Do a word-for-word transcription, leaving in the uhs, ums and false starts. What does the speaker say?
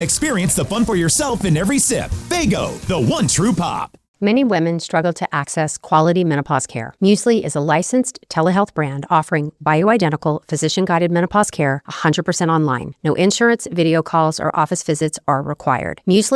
Experience the fun for yourself in every sip. Faygo, the one true pop. Many women struggle to access quality menopause care. Muesli is a licensed telehealth brand offering bioidentical, physician-guided menopause care one hundred percent online. No insurance, video calls, or office visits are required. Muesli